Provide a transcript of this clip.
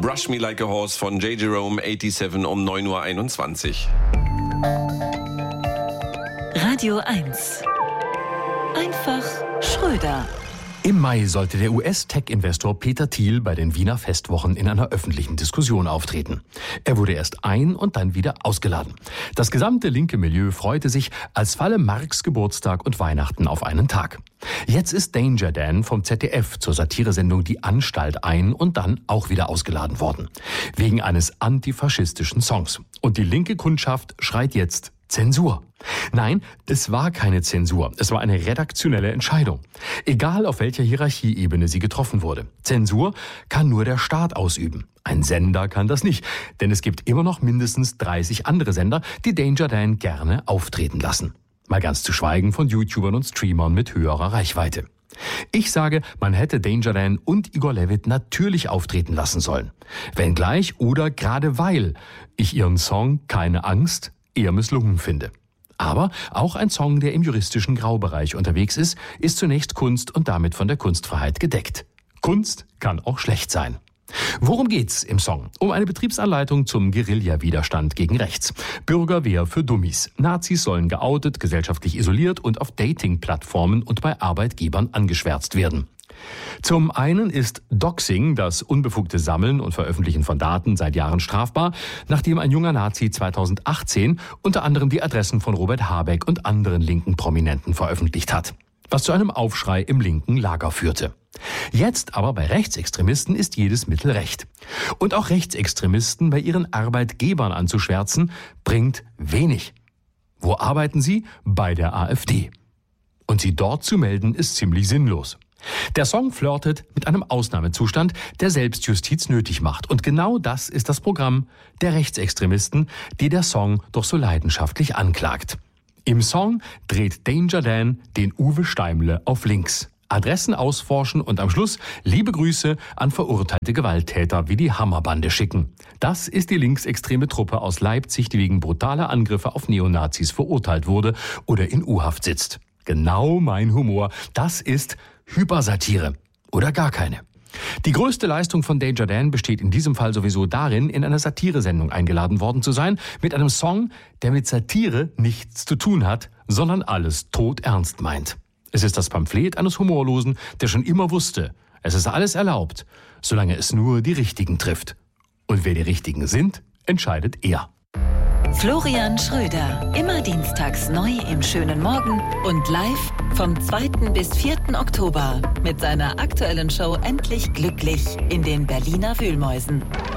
Rush Me Like a Horse von J. Jerome 87 um 9.21 Uhr. Radio 1. Einfach Schröder. Im Mai sollte der US-Tech-Investor Peter Thiel bei den Wiener Festwochen in einer öffentlichen Diskussion auftreten. Er wurde erst und dann wieder ausgeladen. Das gesamte linke Milieu freute sich, als falle Marx Geburtstag und Weihnachten auf einen Tag. Jetzt ist Danger Dan vom ZDF zur Satiresendung Die Anstalt und dann auch wieder ausgeladen worden. Wegen eines antifaschistischen Songs. Und die linke Kundschaft schreit jetzt Zensur. Nein, es war keine Zensur. Es war eine redaktionelle Entscheidung. Egal auf welcher Hierarchieebene sie getroffen wurde. Zensur kann nur der Staat ausüben. Ein Sender kann das nicht, denn es gibt immer noch mindestens 30 andere Sender, die Danger Dan gerne auftreten lassen. Mal ganz zu schweigen von YouTubern und Streamern mit höherer Reichweite. Ich sage, man hätte Danger Dan und Igor Levit natürlich auftreten lassen sollen. Wenngleich oder gerade weil ich ihren Song Keine Angst eher misslungen finde. Aber auch ein Song, der im juristischen Graubereich unterwegs ist zunächst Kunst und damit von der Kunstfreiheit gedeckt. Kunst kann auch schlecht sein. Worum geht's im Song? Um eine Betriebsanleitung zum Guerilla-Widerstand gegen rechts. Bürgerwehr für Dummies. Nazis sollen geoutet, gesellschaftlich isoliert und auf Dating-Plattformen und bei Arbeitgebern angeschwärzt werden. Zum einen ist Doxing, das unbefugte Sammeln und Veröffentlichen von Daten, seit Jahren strafbar, nachdem ein junger Nazi 2018 unter anderem die Adressen von Robert Habeck und anderen linken Prominenten veröffentlicht hat, was zu einem Aufschrei im linken Lager führte. Jetzt aber bei Rechtsextremisten ist jedes Mittel recht. Und auch Rechtsextremisten bei ihren Arbeitgebern anzuschwärzen, bringt wenig. Wo arbeiten sie? Bei der AfD. Und sie dort zu melden, ist ziemlich sinnlos. Der Song flirtet mit einem Ausnahmezustand, der Selbstjustiz nötig macht. Und genau das ist das Programm der Rechtsextremisten, die der Song doch so leidenschaftlich anklagt. Im Song dreht Danger Dan den Uwe Steimle auf links. Adressen ausforschen und am Schluss liebe Grüße an verurteilte Gewalttäter wie die Hammerbande schicken. Das ist die linksextreme Truppe aus Leipzig, die wegen brutaler Angriffe auf Neonazis verurteilt wurde oder in U-Haft sitzt. Genau mein Humor. Das ist Hypersatire oder gar keine. Die größte Leistung von Danger Dan besteht in diesem Fall sowieso darin, in einer Satiresendung eingeladen worden zu sein, mit einem Song, der mit Satire nichts zu tun hat, sondern alles todernst meint. Es ist das Pamphlet eines Humorlosen, der schon immer wusste, es ist alles erlaubt, solange es nur die Richtigen trifft. Und wer die Richtigen sind, entscheidet er. Florian Schröder, immer dienstags neu im Schönen Morgen und live vom 2. bis 4. Oktober mit seiner aktuellen Show Endlich Glücklich in den Berliner Wühlmäusen.